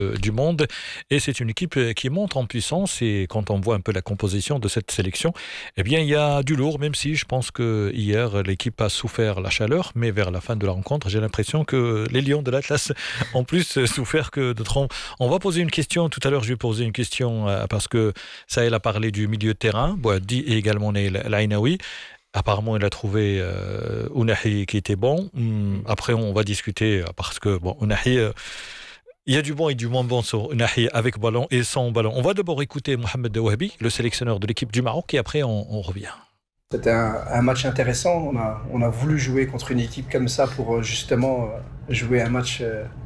du monde et c'est une équipe qui monte en puissance et quand on voit un peu la composition de cette sélection, eh bien il y a du lourd même si je pense que hier l'équipe a souffert la chaleur mais vers la fin de la rencontre j'ai l'impression que les Lions de l'Atlas ont plus souffert que d'autres. On va poser une question tout à l'heure, je vais poser une question parce que Sahel a parlé du milieu de terrain, Bouhaddi et également l'Ainaoui. Apparemment, il a trouvé Ounahi qui était bon. Après, on va discuter parce que Ounahi, il y a du bon et du moins bon sur Ounahi avec ballon et sans ballon. On va d'abord écouter Mohamed Wahbi, le sélectionneur de l'équipe du Maroc, et après on revient. C'était un match intéressant. On a voulu jouer contre une équipe comme ça pour justement jouer un match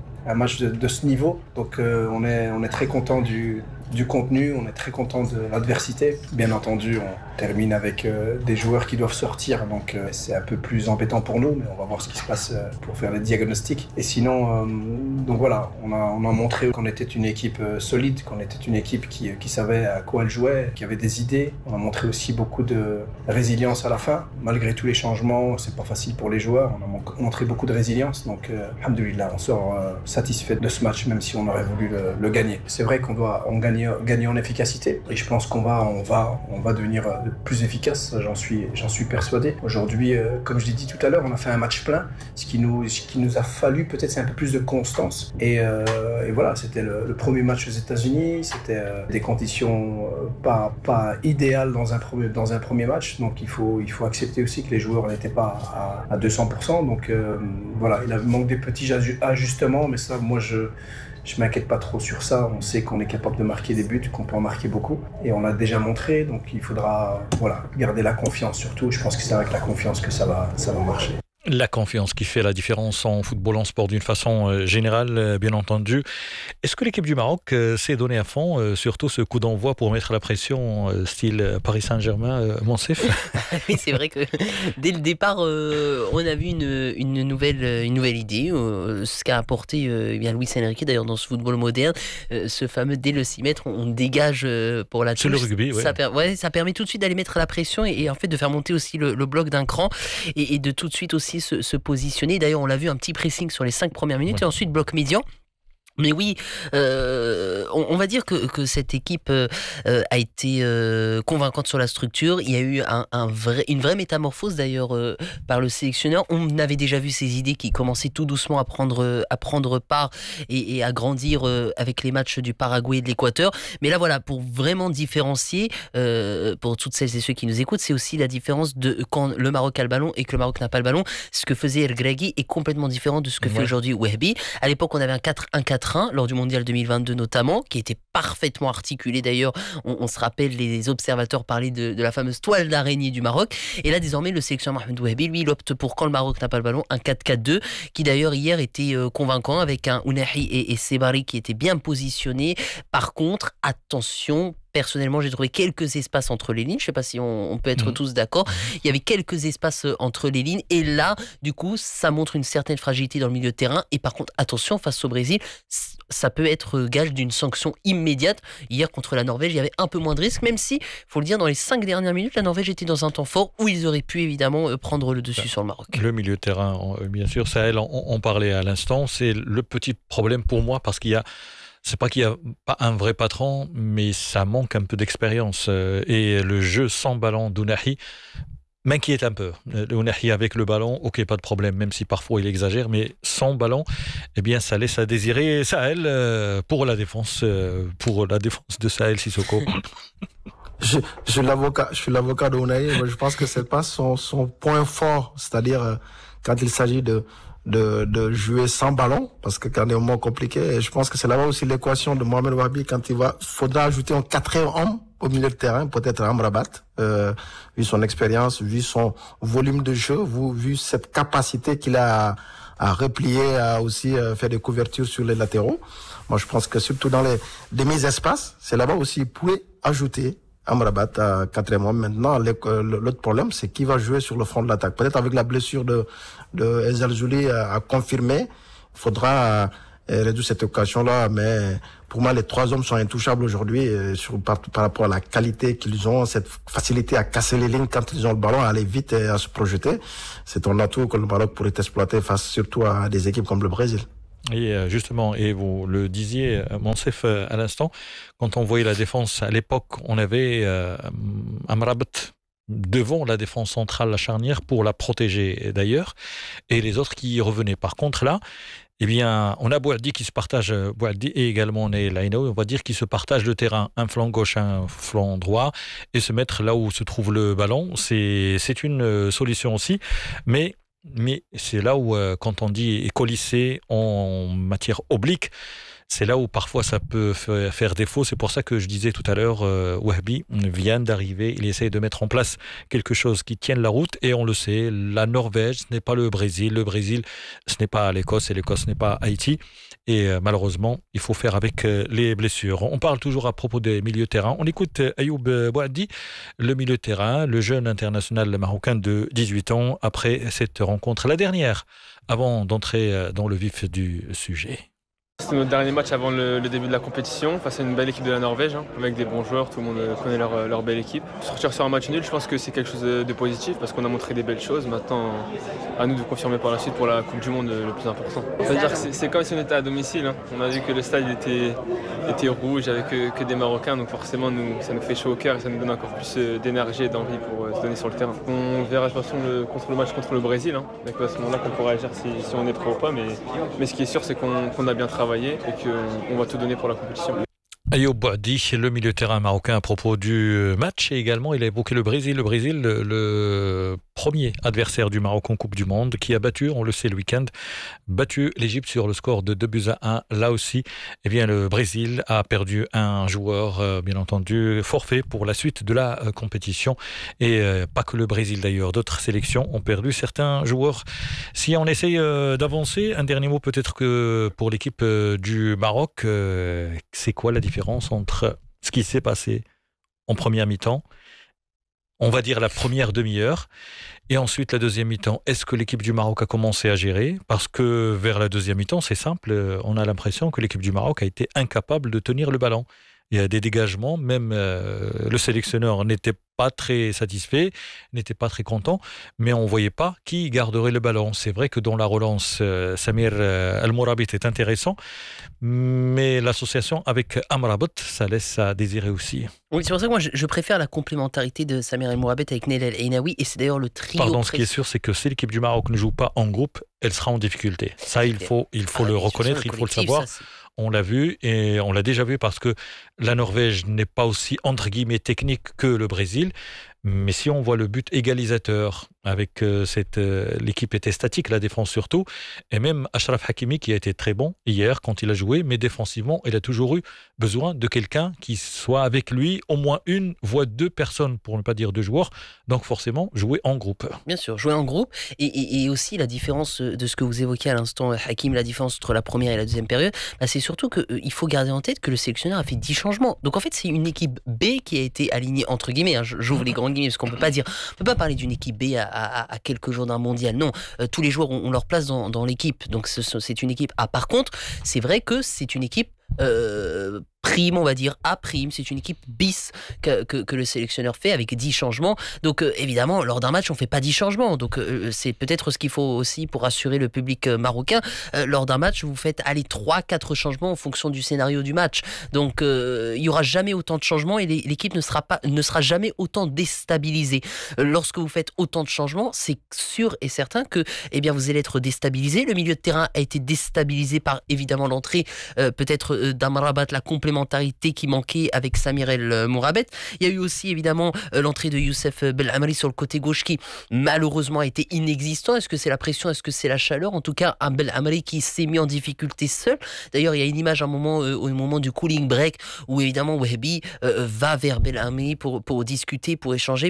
de ce niveau. Donc on est très content du contenu, on est très content de l'adversité. Bien entendu, on termine avec des joueurs qui doivent sortir, donc c'est un peu plus embêtant pour nous, mais on va voir ce qui se passe pour faire les diagnostics. Et sinon, donc voilà, on a montré qu'on était une équipe solide, qu'on était une équipe qui savait à quoi elle jouait, qui avait des idées. On a montré aussi beaucoup de résilience à la fin. Malgré tous les changements, c'est pas facile pour les joueurs. On a montré beaucoup de résilience, donc alhamdoulilah, on sort satisfait de ce match, même si on aurait voulu le gagner. C'est vrai qu'on doit gagner en efficacité, et je pense qu'on va devenir plus efficace, j'en suis persuadé. Aujourd'hui, comme je l'ai dit tout à l'heure, on a fait un match plein. Ce qui nous a fallu peut-être c'est un peu plus de constance. Et voilà, c'était le premier match aux États-Unis, c'était des conditions pas idéales dans un premier match, donc il faut accepter aussi que les joueurs n'étaient pas à 200%. Donc voilà, il manque des petits ajustements, mais ça, moi je m'inquiète pas trop sur ça. On sait qu'on est capable de marquer des buts, qu'on peut en marquer beaucoup. Et on l'a déjà montré, donc il faudra garder la confiance surtout. Je pense que c'est avec la confiance que ça va marcher. La confiance qui fait la différence en football, en sport d'une façon générale, bien entendu. Est-ce que l'équipe du Maroc s'est donnée à fond, surtout ce coup d'envoi pour mettre la pression, style Paris Saint-Germain, Monsef? Oui, c'est vrai que dès le départ, on a vu une nouvelle idée, ce qu'a apporté bien Luis Enrique d'ailleurs dans ce football moderne, ce fameux dès le 6 mètres, on dégage pour la touche. C'est le rugby, oui. Ça permet tout de suite d'aller mettre la pression et en fait de faire monter aussi le bloc d'un cran et de tout de suite aussi se positionner. D'ailleurs, on l'a vu, un petit pressing sur les 5 premières minutes et ensuite bloc médian. Mais oui, on va dire que cette équipe a été convaincante sur la structure. Il y a eu une vraie métamorphose d'ailleurs par le sélectionneur. On avait déjà vu ces idées qui commençaient tout doucement à prendre part et à grandir avec les matchs du Paraguay et de l'Équateur. Mais là voilà, pour vraiment différencier, pour toutes celles et ceux qui nous écoutent, c'est aussi la différence de quand le Maroc a le ballon et que le Maroc n'a pas le ballon. Ce que faisait El Gregui est complètement différent de ce que fait aujourd'hui Wahbi. À l'époque, on avait un 4-1-4 lors du mondial 2022 notamment, qui était parfaitement articulé d'ailleurs. On se rappelle, les observateurs parlaient de la fameuse toile d'araignée du Maroc. Et là, désormais, le sélectionneur Mohamed Wahbi, lui, il opte pour, quand le Maroc n'a pas le ballon, un 4-4-2, qui d'ailleurs hier était convaincant, avec un Ounahi et Sebari qui étaient bien positionnés. Par contre, attention, personnellement, j'ai trouvé quelques espaces entre les lignes. Je ne sais pas si on peut être tous d'accord. Il y avait quelques espaces entre les lignes. Et là, du coup, ça montre une certaine fragilité dans le milieu de terrain. Et par contre, attention, face au Brésil, ça peut être gage d'une sanction immédiate. Hier, contre la Norvège, il y avait un peu moins de risques, même si, il faut le dire, dans les 5 dernières minutes, la Norvège était dans un temps fort où ils auraient pu évidemment prendre le dessus sur le Maroc. Le milieu de terrain, bien sûr, Sahel, on parlait à l'instant. C'est le petit problème pour moi parce c'est pas qu'il n'y a pas un vrai patron, mais ça manque un peu d'expérience. Et le jeu sans ballon d'Ounahi m'inquiète un peu. Ounahi avec le ballon, ok, pas de problème, même si parfois il exagère, mais sans ballon, eh bien, ça laisse à désirer. Sahel, pour la défense de Sahel Sissoko. Je suis l'avocat d'Ounahi. Je pense que c'est pas son point fort, c'est-à-dire quand il s'agit de jouer sans ballon, parce que quand il est un moment compliqué, je pense que c'est là-bas aussi l'équation de Mohamed Wahbi quand faudra ajouter un 4e homme au milieu de terrain, peut-être Amrabat, vu son expérience, vu son volume de jeu, vu cette capacité qu'il a à replier, à aussi faire des couvertures sur les latéraux. Moi, je pense que surtout dans les demi-espaces, c'est là-bas aussi, il pouvait ajouter Amrabat à 4e homme. Maintenant, l'autre problème, c'est qui va jouer sur le front de l'attaque. Peut-être avec la blessure de El Zalzouli à confirmer, il faudra réduire cette occasion-là. Mais pour moi, les 3 hommes sont intouchables aujourd'hui par rapport à la qualité qu'ils ont, cette facilité à casser les lignes quand ils ont le ballon, à aller vite et à se projeter. C'est un atout que le Maroc pourrait exploiter face surtout à des équipes comme le Brésil. Et justement, et vous le disiez, Monsef, à l'instant, quand on voyait la défense à l'époque, on avait Amrabat devant la défense centrale, la charnière, pour la protéger d'ailleurs, et les autres qui revenaient. Par contre, là, eh bien, on a Boualdi qui se partage, Boualdi et également on est Laino, on va dire qu'ils se partagent le terrain, un flanc gauche, un flanc droit, et se mettre là où se trouve le ballon. C'est une solution aussi, mais c'est là où, quand on dit colisser en matière oblique, c'est là où parfois ça peut faire défaut. C'est pour ça que je disais tout à l'heure, Wahbi vient d'arriver, il essaie de mettre en place quelque chose qui tienne la route, et on le sait, la Norvège, ce n'est pas le Brésil, ce n'est pas l'Écosse, et l'Écosse n'est pas Haïti. Et malheureusement, il faut faire avec les blessures. On parle toujours à propos des milieux de terrain. On écoute Ayoub Bouaddi, le milieu de terrain, le jeune international marocain de 18 ans, après cette rencontre, la dernière, avant d'entrer dans le vif du sujet. C'était notre dernier match avant le début de la compétition, face à une belle équipe de la Norvège, avec des bons joueurs, tout le monde connaît leur belle équipe. Sortir sur un match nul, je pense que c'est quelque chose de positif parce qu'on a montré des belles choses. Maintenant, à nous de confirmer par la suite pour la Coupe du Monde le plus important. C'est-à-dire que c'est comme si on était à domicile. On a vu que le stade était rouge avec que des Marocains, donc forcément ça nous fait chaud au cœur et ça nous donne encore plus d'énergie et d'envie pour se donner sur le terrain. On verra de toute façon le match contre le Brésil, donc à ce moment-là qu'on pourra agir si on est prêt ou pas, mais ce qui est sûr c'est qu'on a bien travaillé et qu'on va tout donner pour la compétition. Ayoub Bouaddi, le milieu de terrain marocain, à propos du match, et également il a évoqué le Brésil. Le Brésil, le premier adversaire du Maroc en Coupe du Monde, qui a battu, on le sait le week-end, battu l'Égypte sur le score de 2-1. Là aussi, eh bien, le Brésil a perdu un joueur, bien entendu, forfait pour la suite de la compétition. Et pas que le Brésil d'ailleurs, d'autres sélections ont perdu certains joueurs. Si on essaye d'avancer, un dernier mot peut-être que pour l'équipe du Maroc, c'est quoi la différence entre ce qui s'est passé en première mi-temps, on va dire la première demi-heure, et ensuite la deuxième mi-temps? Est-ce que l'équipe du Maroc a commencé à gérer? Parce que vers la deuxième mi-temps, c'est simple, on a l'impression que l'équipe du Maroc a été incapable de tenir le ballon. Il y a des dégagements, même le sélectionneur n'était pas très satisfait, n'était pas très content, mais on ne voyait pas qui garderait le ballon. C'est vrai que dans la relance, Samir El-Mourabit est intéressant, mais l'association avec Amrabat, ça laisse à désirer aussi. Oui, c'est pour ça que moi je préfère la complémentarité de Samir El-Mourabit avec Nail El-Einaoui, et c'est d'ailleurs le trio. Pardon, ce qui est sûr, c'est que si l'équipe du Maroc ne joue pas en groupe, elle sera en difficulté. Ça, il faut le reconnaître, il faut le savoir. On l'a vu et on l'a déjà vu parce que la Norvège n'est pas aussi, entre guillemets, technique que le Brésil. Mais si on voit le but égalisateur avec l'équipe était statique, la défense surtout, et même Achraf Hakimi qui a été très bon hier quand il a joué, mais défensivement, il a toujours eu besoin de quelqu'un qui soit avec lui, au moins une, voire deux personnes, pour ne pas dire deux joueurs. Donc forcément, jouer en groupe. Bien sûr, jouer en groupe, et aussi la différence de ce que vous évoquiez à l'instant, Hakim, la différence entre la première et la deuxième période, bah c'est surtout qu'il faut garder en tête que le sélectionneur a fait 10 changements. Donc en fait, c'est une équipe B qui a été alignée, entre guillemets, j'ouvre les grands guillemets, parce qu'on peut pas parler d'une équipe B à quelques jours d'un mondial. Non, tous les joueurs ont leur place dans l'équipe. Donc c'est une équipe A. Par contre, c'est vrai que c'est une équipe prime, on va dire A prime, c'est une équipe bis que le sélectionneur fait avec 10 changements. Donc évidemment, lors d'un match, on fait pas 10 changements. Donc c'est peut-être ce qu'il faut aussi pour rassurer le public marocain. Lors d'un match, vous faites 3-4 changements en fonction du scénario du match. Donc il y aura jamais autant de changements et l'équipe ne sera jamais autant déstabilisée. Lorsque vous faites autant de changements, c'est sûr et certain que vous allez être déstabilisé. Le milieu de terrain a été déstabilisé par évidemment l'entrée peut-être d'Amrabat, la complémentarité qui manquait avec Samir El-Mourabit. Il y a eu aussi évidemment l'entrée de Youssef Belhamri sur le côté gauche qui malheureusement a été inexistant. Est-ce que c'est la pression? Est-ce que c'est la chaleur? En tout cas, un Belhamri qui s'est mis en difficulté seul. D'ailleurs, il y a une image au moment du cooling break où évidemment Wahbi va vers Belhamri pour discuter, pour échanger,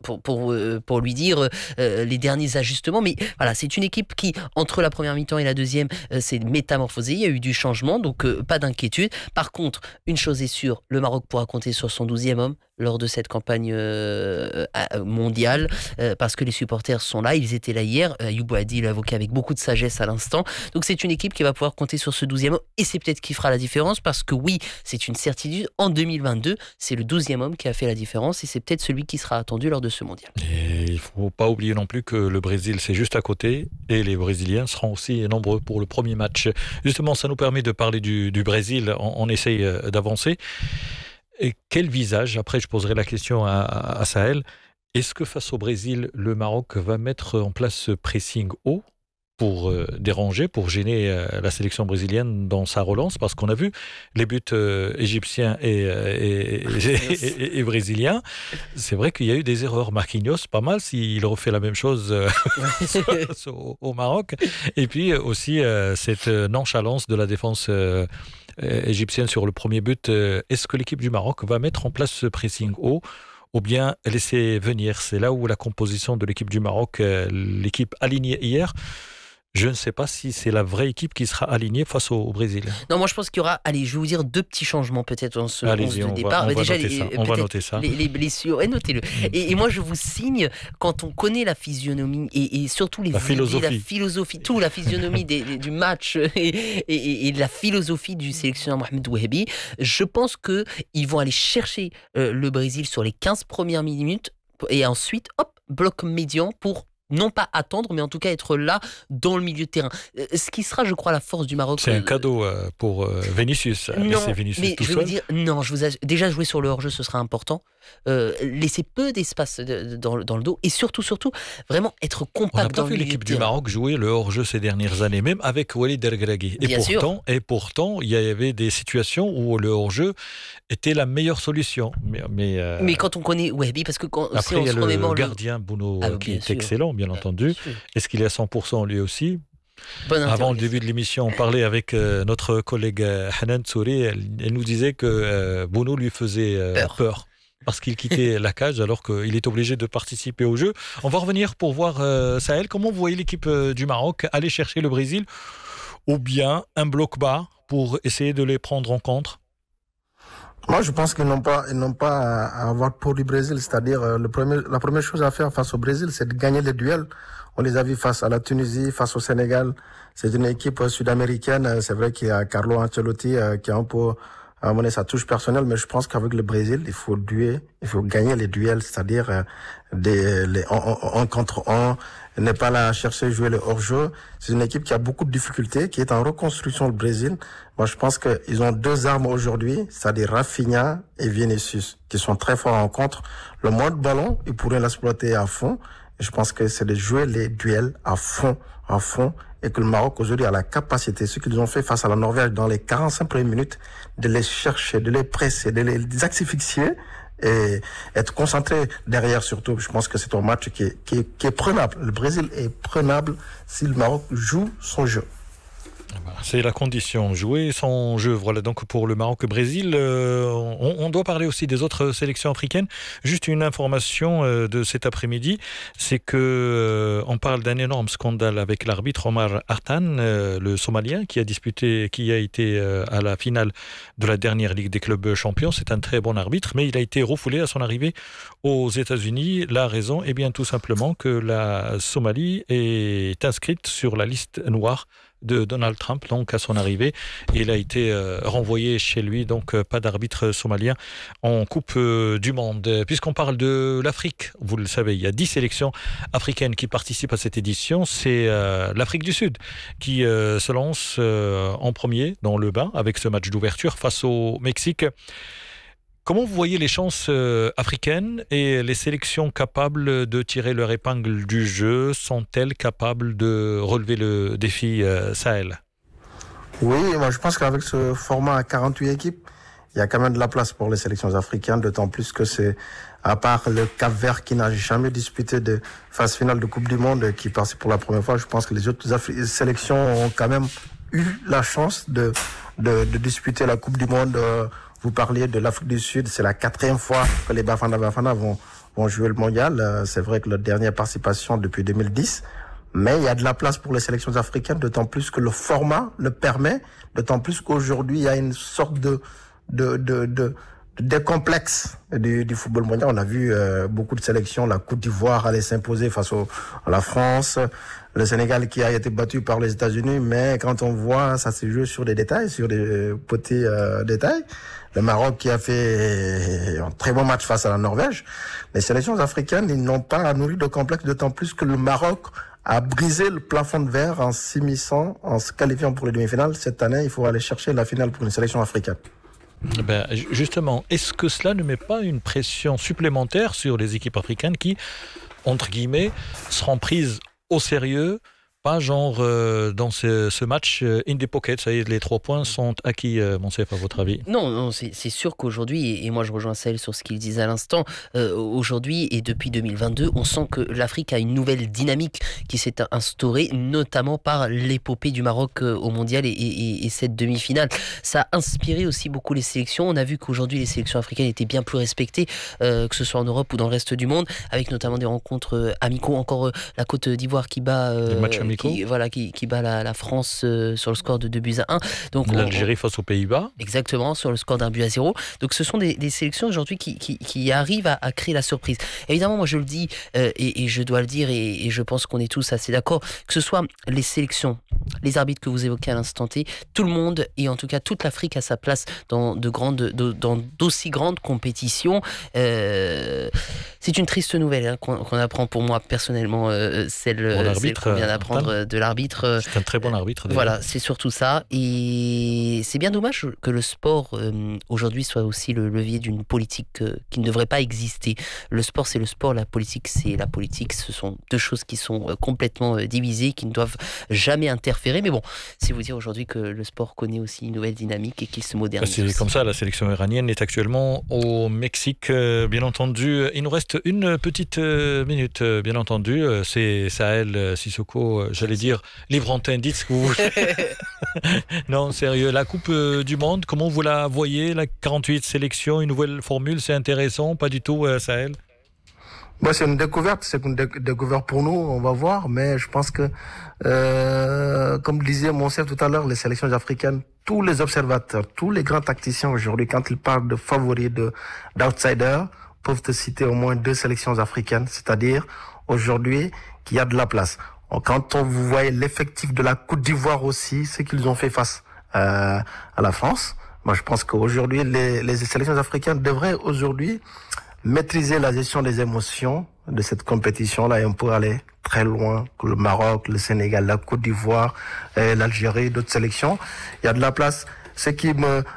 pour lui dire les derniers ajustements. Mais voilà, c'est une équipe qui, entre la première mi-temps et la deuxième, s'est métamorphosée. Il y a eu du changement, donc pas d'inquiétude. Par contre, une chose est sûre, le Maroc pourra compter sur son 12e homme, lors de cette campagne mondiale, parce que les supporters sont là, ils étaient là hier. Ayoub a dit, l'avocat, avec beaucoup de sagesse à l'instant. Donc c'est une équipe qui va pouvoir compter sur ce 12e homme, et c'est peut-être qui fera la différence, parce que oui, c'est une certitude, en 2022, c'est le 12e homme qui a fait la différence, et c'est peut-être celui qui sera attendu lors de ce mondial. Et il ne faut pas oublier non plus que le Brésil, c'est juste à côté, et les Brésiliens seront aussi nombreux pour le premier match. Justement, ça nous permet de parler du Brésil, on essaye d'avancer. Et quel visage, après je poserai la question à Sahel, est-ce que face au Brésil, le Maroc va mettre en place ce pressing haut pour déranger, pour gêner la sélection brésilienne dans sa relance? Parce qu'on a vu les buts égyptiens et brésiliens. C'est vrai qu'il y a eu des erreurs. Marquinhos, pas mal s'il refait la même chose au Maroc. Et puis aussi cette nonchalance de la défense égyptienne sur le premier but. Est-ce que l'équipe du Maroc va mettre en place ce pressing haut ou bien laisser venir? C'est là où la composition de l'équipe du Maroc, l'équipe alignée hier, je ne sais pas si c'est la vraie équipe qui sera alignée face au Brésil. Non, moi je pense qu'il y aura, allez, je vais vous dire 2 petits changements peut-être dans ce 11 de départ. On va noter ça. Les blessures, notez-le. Et moi je vous signe, quand on connaît la physionomie et surtout la philosophie, tout la physionomie du match et de la philosophie du sélectionneur Mohamed Wahbi, je pense qu'ils vont aller chercher le Brésil sur les 15 premières minutes et ensuite, hop, bloc médian pour non pas attendre, mais en tout cas être là dans le milieu de terrain. Ce qui sera, je crois, la force du Maroc. C'est un cadeau pour Vinicius. Non, Vinicius mais tout je seul. veux dire, non, déjà jouer sur le hors-jeu, ce sera important. Laisser peu d'espace dans le dos et surtout, vraiment être compact dans le milieu de terrain. On n'a pas vu l'équipe du Maroc jouer le hors-jeu ces dernières années, même avec Walid El-Regragui. Et pourtant, il y avait des situations où le hors-jeu était la meilleure solution. Mais quand on connaît Wahbi, parce que après, il y a le gardien Bounou qui est excellent, bien entendu. Est-ce qu'il est à 100% lui aussi? Avant le début de l'émission, on parlait avec notre collègue Hanan Tsouri. Elle nous disait que Bounou lui faisait peur. Parce qu'il quittait la cage alors qu'il est obligé de participer au jeu. On va revenir pour voir Sahel. Comment vous voyez l'équipe du Maroc aller chercher le Brésil ou bien un bloc bas pour essayer de les prendre en compte? Moi, je pense qu'ils n'ont pas à avoir peur du Brésil. C'est-à-dire, la première chose à faire face au Brésil, c'est de gagner les duels. On les a vus face à la Tunisie, face au Sénégal. C'est une équipe sud-américaine. C'est vrai qu'il y a Carlo Ancelotti qui a un peu amené sa touche personnelle, mais je pense qu'avec le Brésil, il faut gagner les duels, c'est-à-dire les 1 contre 1, ne pas la chercher jouer le hors-jeu. C'est une équipe qui a beaucoup de difficultés, qui est en reconstruction, le Brésil. Moi, je pense qu'ils ont 2 armes aujourd'hui, c'est-à-dire Rafinha et Vinicius, qui sont très forts en contre. Le moins de ballon, ils pourraient l'exploiter à fond. Et je pense que c'est de jouer les duels à fond, et que le Maroc aujourd'hui a la capacité, ce qu'ils ont fait face à la Norvège dans les 45 premières minutes, de les chercher, de les presser, de les asphyxier et être concentré derrière surtout. Je pense que c'est un match qui est prenable. Le Brésil est prenable si le Maroc joue son jeu. C'est la condition, jouer son jeu. Voilà donc pour le Maroc-Brésil. On doit parler aussi des autres sélections africaines. Juste une information de cet après-midi, c'est que on parle d'un énorme scandale avec l'arbitre Omar Artan, le Somalien, qui a été à la finale de la dernière Ligue des clubs champions. C'est un très bon arbitre, mais il a été refoulé à son arrivée aux États-Unis. La raison est bien tout simplement que la Somalie est inscrite sur la liste noire de Donald Trump, donc à son arrivée, il a été renvoyé chez lui, donc pas d'arbitre somalien en Coupe du Monde. Puisqu'on parle de l'Afrique, vous le savez, il y a 10 sélections africaines qui participent à cette édition. C'est l'Afrique du Sud qui se lance en premier dans le bain avec ce match d'ouverture face au Mexique. Comment vous voyez les chances africaines et les sélections capables de tirer leur épingle du jeu? Sont-elles capables de relever le défi Sahel? Oui, moi je pense qu'avec ce format à 48 équipes, il y a quand même de la place pour les sélections africaines, d'autant plus que c'est, à part le Cap-Vert qui n'a jamais disputé de phase finale de Coupe du Monde, qui participe pour la première fois, je pense que les autres sélections ont quand même eu la chance de disputer la Coupe du Monde. Vous parliez de l'Afrique du Sud, c'est la 4e fois que les Bafana vont jouer le mondial. C'est vrai que leur dernière participation depuis 2010. Mais il y a de la place pour les sélections africaines, d'autant plus que le format le permet, d'autant plus qu'aujourd'hui, il y a une sorte de décomplexe du football mondial. On a vu beaucoup de sélections, la Côte d'Ivoire aller s'imposer face à la France, le Sénégal qui a été battu par les États-Unis, mais quand on voit, ça se joue sur des détails, sur des petits détails. Le Maroc qui a fait un très bon match face à la Norvège. Les sélections africaines, ils n'ont pas nourri de complexe, d'autant plus que le Maroc a brisé le plafond de verre en s'immisçant, en se qualifiant pour les demi-finales. Cette année, il faut aller chercher la finale pour une sélection africaine. Ben, justement, est-ce que cela ne met pas une pression supplémentaire sur les équipes africaines qui, entre guillemets, seront prises au sérieux, pas genre dans ce match in the pocket, ça y est, les 3 points sont acquis, Monsef, à votre avis? Non, c'est sûr qu'aujourd'hui, et moi je rejoins Saël sur ce qu'il disait à l'instant, aujourd'hui et depuis 2022, on sent que l'Afrique a une nouvelle dynamique qui s'est instaurée, notamment par l'épopée du Maroc au mondial et cette demi-finale. Ça a inspiré aussi beaucoup les sélections. On a vu qu'aujourd'hui les sélections africaines étaient bien plus respectées, que ce soit en Europe ou dans le reste du monde, avec notamment des rencontres amicaux, encore la Côte d'Ivoire qui bat... qui bat la France sur le score de 2-1. Donc l'Algérie face aux Pays-Bas. Exactement, sur le score d'1-0. Donc ce sont des sélections aujourd'hui qui arrivent à créer la surprise. Évidemment, moi je le dis, et je dois le dire, et je pense qu'on est tous assez d'accord, que ce soit les sélections, les arbitres que vous évoquez à l'instant T, tout le monde, et en tout cas toute l'Afrique a sa place dans d'aussi grandes compétitions. C'est une triste nouvelle qu'on apprend pour moi personnellement, celle qu'on vient d'apprendre de l'arbitre. C'est un très bon arbitre. Voilà, c'est surtout ça. Et c'est bien dommage que le sport aujourd'hui soit aussi le levier d'une politique qui ne devrait pas exister. Le sport, c'est le sport, la politique, c'est la politique. Ce sont deux choses qui sont complètement divisées, qui ne doivent jamais interférer. Mais bon, c'est vous dire aujourd'hui que le sport connaît aussi une nouvelle dynamique et qu'il se modernise. C'est comme ça, la sélection iranienne est actuellement au Mexique, bien entendu. Il nous reste une petite minute, bien entendu. C'est Saël Sissoko, j'allais dire, livre antenne, dites ce que vous voulez. Non, sérieux, la Coupe du Monde, comment vous la voyez, la 48 sélections, une nouvelle formule, c'est intéressant, pas du tout, Saël? C'est une découverte, pour nous, on va voir, mais je pense que, comme disait Monsef tout à l'heure, les sélections africaines, tous les observateurs, tous les grands tacticiens aujourd'hui, quand ils parlent de favoris, d'outsiders, peuvent te citer au moins 2 sélections africaines, c'est-à-dire aujourd'hui qu'il y a de la place. Quand vous voyez l'effectif de la Côte d'Ivoire aussi, ce qu'ils ont fait face à la France, moi je pense qu'aujourd'hui les sélections africaines devraient aujourd'hui maîtriser la gestion des émotions de cette compétition-là et on peut aller très loin que le Maroc, le Sénégal, la Côte d'Ivoire, l'Algérie, d'autres sélections. Il y a de la place. Ce qui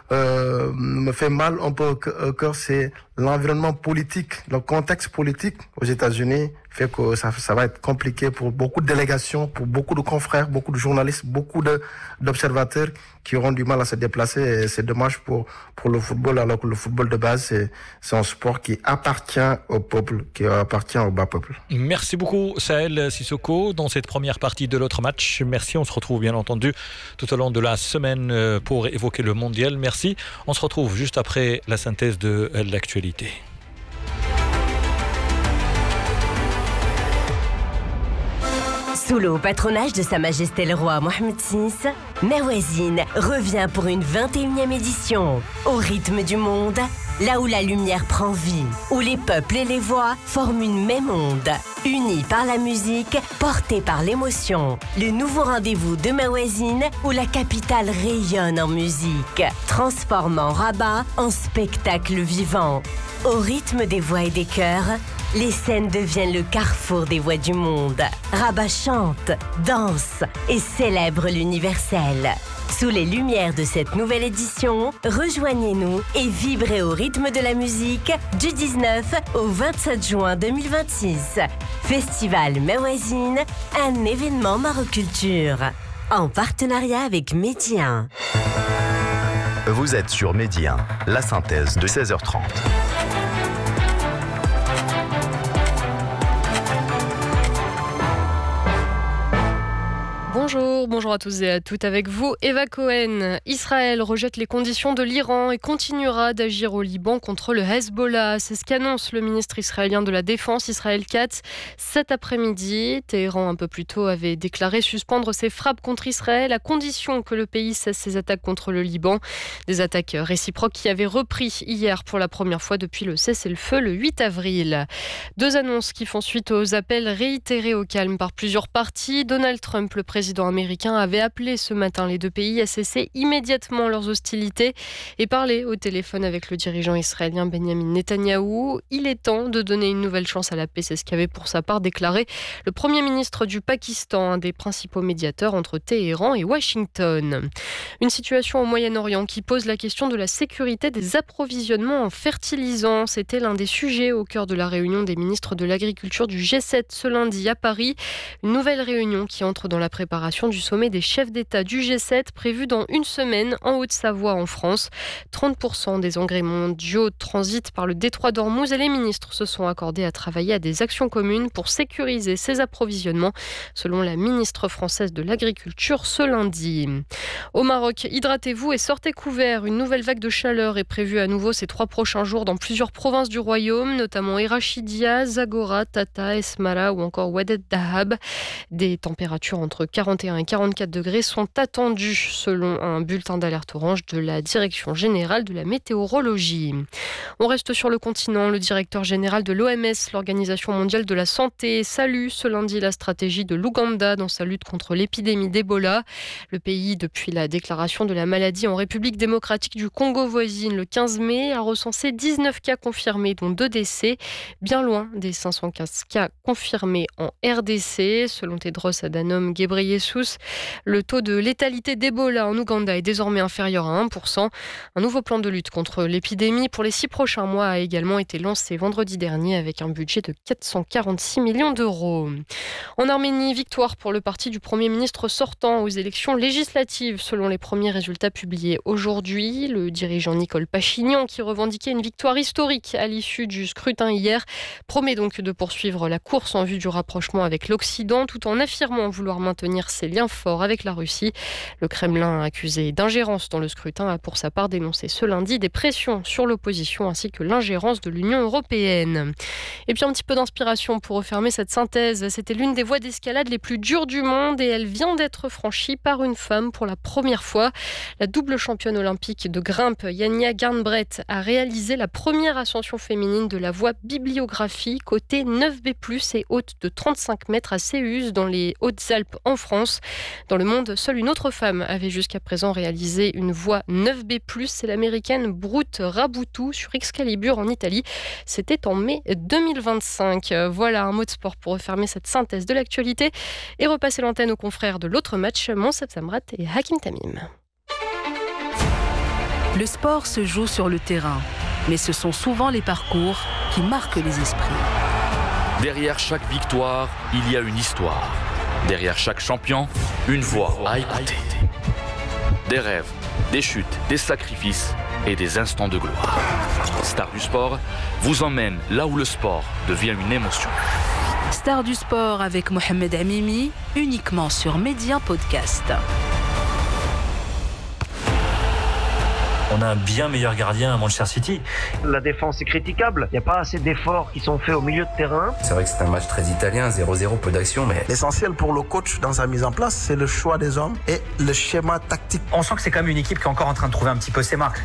me fait mal un peu au cœur, c'est l'environnement politique, le contexte politique aux États-Unis fait que ça va être compliqué pour beaucoup de délégations, pour beaucoup de confrères, beaucoup de journalistes, beaucoup d'observateurs qui auront du mal à se déplacer. Et c'est dommage pour le football, alors que le football de base, c'est un sport qui appartient au peuple, qui appartient au bas peuple. Merci beaucoup, Saël Sissoko, dans cette première partie de l'autre match. Merci, on se retrouve bien entendu tout au long de la semaine pour évoquer le mondial. Merci, on se retrouve juste après la synthèse de l'actualité. Sous le haut patronage de Sa Majesté le Roi Mohammed VI, Mawazine revient pour une 21e édition. Au rythme du monde, là où la lumière prend vie, où les peuples et les voix forment une même onde. Unis par la musique, portés par l'émotion. Le nouveau rendez-vous de Mawazine, où la capitale rayonne en musique, transformant Rabat en spectacle vivant. Au rythme des voix et des chœurs, les scènes deviennent le carrefour des voix du monde. Rabat chante, danse et célèbre l'universel. Sous les lumières de cette nouvelle édition, rejoignez-nous et vibrez au rythme de la musique du 19 au 27 juin 2026. Festival Mawazine, un événement Maroculture. En partenariat avec Média. Vous êtes sur Média, la synthèse de 16h30. Bonjour à tous et à toutes. Avec vous, Eva Cohen. Israël rejette les conditions de l'Iran et continuera d'agir au Liban contre le Hezbollah. C'est ce qu'annonce le ministre israélien de la Défense, Israël Katz, cet après-midi. Téhéran, un peu plus tôt, avait déclaré suspendre ses frappes contre Israël à condition que le pays cesse ses attaques contre le Liban. Des attaques réciproques qui avaient repris hier pour la première fois depuis le cessez-le-feu le 8 avril. Deux annonces qui font suite aux appels réitérés au calme par plusieurs parties. Donald Trump, le président américain, avait appelé ce matin les deux pays à cesser immédiatement leurs hostilités et parler au téléphone avec le dirigeant israélien Benjamin Netanyahou. Il est temps de donner une nouvelle chance à la paix, c'est ce qu'avait pour sa part déclaré le Premier ministre du Pakistan, un des principaux médiateurs entre Téhéran et Washington. Une situation au Moyen-Orient qui pose la question de la sécurité des approvisionnements en fertilisants. C'était l'un des sujets au cœur de la réunion des ministres de l'Agriculture du G7 ce lundi à Paris. Une nouvelle réunion qui entre dans la préparation du sommet des chefs d'État du G7 prévu dans une semaine en Haute-Savoie en France. 30% des engrais mondiaux transitent par le détroit d'Ormuz et les ministres se sont accordés à travailler à des actions communes pour sécuriser ces approvisionnements, selon la ministre française de l'Agriculture ce lundi. Au Maroc, hydratez-vous et sortez couverts. Une nouvelle vague de chaleur est prévue à nouveau ces 3 prochains jours dans plusieurs provinces du royaume, notamment Erachidia, Zagora, Tata, Esmara ou encore Ouaded Dahab. Des températures entre 41 et 44 degrés sont attendues selon un bulletin d'alerte orange de la Direction générale de la météorologie. On reste sur le continent. Le directeur général de l'OMS, l'Organisation mondiale de la santé, salue ce lundi la stratégie de l'Ouganda dans sa lutte contre l'épidémie d'Ebola. Le pays, depuis la déclaration de la maladie en République démocratique du Congo voisine le 15 mai, a recensé 19 cas confirmés, dont 2 décès, bien loin des 515 cas confirmés en RDC. Selon Tedros Adhanom Ghebreyesus, le taux de létalité d'Ebola en Ouganda est désormais inférieur à 1%. Un nouveau plan de lutte contre l'épidémie pour les 6 prochains mois a également été lancé vendredi dernier avec un budget de 446 millions d'euros. En Arménie, victoire pour le parti du Premier ministre sortant aux élections législatives selon les premiers résultats publiés aujourd'hui. Le dirigeant Nicole Pachinian, qui revendiquait une victoire historique à l'issue du scrutin hier, promet donc de poursuivre la course en vue du rapprochement avec l'Occident tout en affirmant vouloir maintenir ses liens forts avec la Russie. Le Kremlin, accusé d'ingérence dans le scrutin, a pour sa part dénoncé ce lundi des pressions sur l'opposition ainsi que l'ingérence de l'Union européenne. Et puis un petit peu d'inspiration pour refermer cette synthèse. C'était l'une des voies d'escalade les plus dures du monde et elle vient d'être franchie par une femme pour la première fois. La double championne olympique de grimpe, Yania Garnbrett, a réalisé la première ascension féminine de la voie bibliographie, côté 9B+, et haute de 35 mètres à Séuz, dans les Hautes-Alpes en France. Dans le monde, seule une autre femme avait jusqu'à présent réalisé une voie 9B+, c'est l'américaine Brooke Raboutou sur Excalibur en Italie. C'était en mai 2025. Voilà un mot de sport pour refermer cette synthèse de l'actualité et repasser l'antenne aux confrères de l'autre match, Monsef Zamrat et Hakim Tamim. Le sport se joue sur le terrain, mais ce sont souvent les parcours qui marquent les esprits. Derrière chaque victoire, il y a une histoire. Derrière chaque champion, une voix à écouter. Des rêves, des chutes, des sacrifices et des instants de gloire. Star du sport vous emmène là où le sport devient une émotion. Star du sport avec Mohamed Amimi, uniquement sur Média Podcast. On a un bien meilleur gardien à Manchester City. La défense est critiquable. Il n'y a pas assez d'efforts qui sont faits au milieu de terrain. C'est vrai que c'est un match très italien, 0-0, peu d'action, mais... L'essentiel pour le coach dans sa mise en place, c'est le choix des hommes et le schéma tactique. On sent que c'est quand même une équipe qui est encore en train de trouver un petit peu ses marques.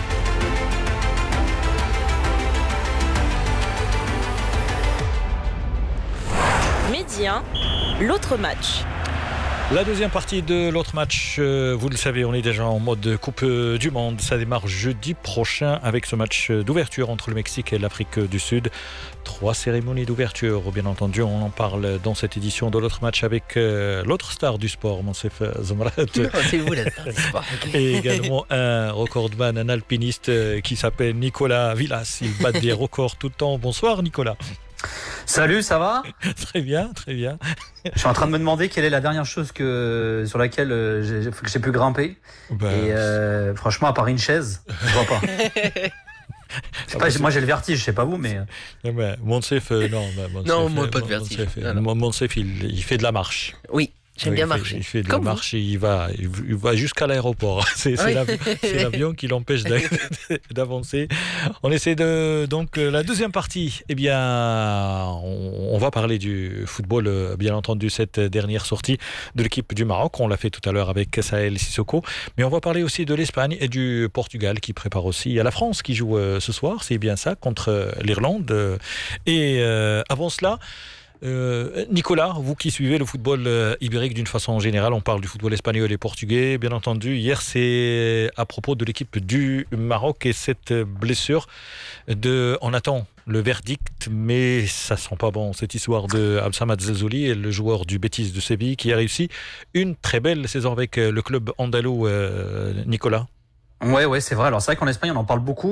Média, l'autre match. La deuxième partie de l'autre match, vous le savez, on est déjà en mode Coupe du Monde. Ça démarre jeudi prochain avec ce match d'ouverture entre le Mexique et l'Afrique du Sud. 3 cérémonies d'ouverture, bien entendu. On en parle dans cette édition de l'autre match avec l'autre star du sport, Monsef Zamrat. C'est vous la star du sport. Et également un recordman, un alpiniste qui s'appelle Nicolas Villas. Il bat des records tout le temps. Bonsoir Nicolas. Salut, ça va ? Très bien, très bien. Je suis en train de me demander quelle est la dernière chose sur laquelle j'ai pu grimper. Et franchement, à part une chaise, je vois pas. Moi j'ai le vertige, je sais pas vous, mais. Monsef, non. Non, moi pas de vertige. Monsef, il fait de la marche. Oui. J'aime bien marcher. Il fait de la marche et il va jusqu'à l'aéroport. C'est l'avion qui l'empêche d'avancer. On essaie donc la deuxième partie. Eh bien, on va parler du football, bien entendu, cette dernière sortie de l'équipe du Maroc. On l'a fait tout à l'heure avec Sahel Sissoko. Mais on va parler aussi de l'Espagne et du Portugal qui prépare aussi. Il y a la France qui joue ce soir, c'est bien ça, contre l'Irlande. Et avant cela, Nicolas, vous qui suivez le football ibérique d'une façon générale, on parle du football espagnol et portugais, bien entendu. Hier, c'est à propos de l'équipe du Maroc et cette blessure on attend le verdict, mais ça sent pas bon, cette histoire de Absamad Zelzouli, le joueur du Betis de Séville, qui a réussi une très belle saison avec le club andalou, Nicolas. Ouais, c'est vrai. Alors c'est vrai qu'en Espagne, on en parle beaucoup.